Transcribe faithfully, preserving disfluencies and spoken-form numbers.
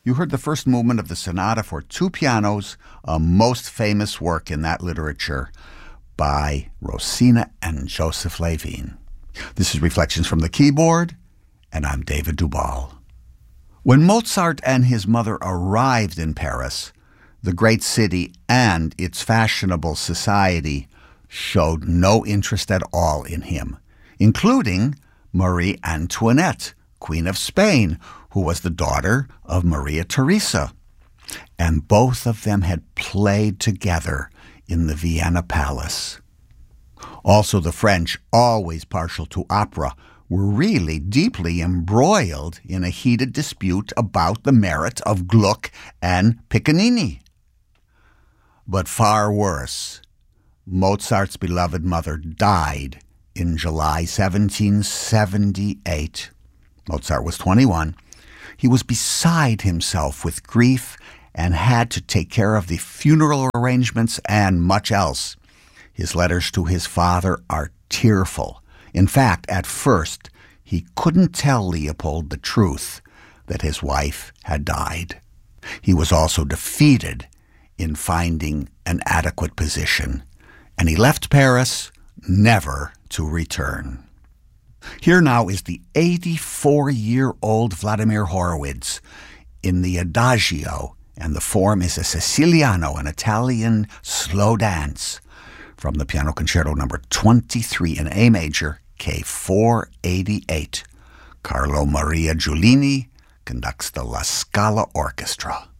You heard the first movement of the sonata for two pianos, a most famous work in that literature by Rossina and Joseph Levine. This is Reflections from the Keyboard, and I'm David Dubal. When Mozart and his mother arrived in Paris, the great city and its fashionable society showed no interest at all in him, including Marie Antoinette, Queen of Spain, who was the daughter of Maria Theresa. And both of them had played together in the Vienna Palace. Also, the French, always partial to opera, were really deeply embroiled in a heated dispute about the merit of Gluck and Piccanini. But far worse, Mozart's beloved mother died in July seventeen seventy-eight. Mozart was twenty-one. He was beside himself with grief and had to take care of the funeral arrangements and much else. His letters to his father are tearful. In fact, at first, he couldn't tell Leopold the truth that his wife had died. He was also defeated in finding an adequate position, and he left Paris never to return. Here now is the eighty-four-year-old Vladimir Horowitz in the Adagio, and the form is a Siciliano, an Italian slow dance, from the Piano Concerto number twenty-three in A major, K four eighty-eight. Carlo Maria Giulini conducts the La Scala Orchestra.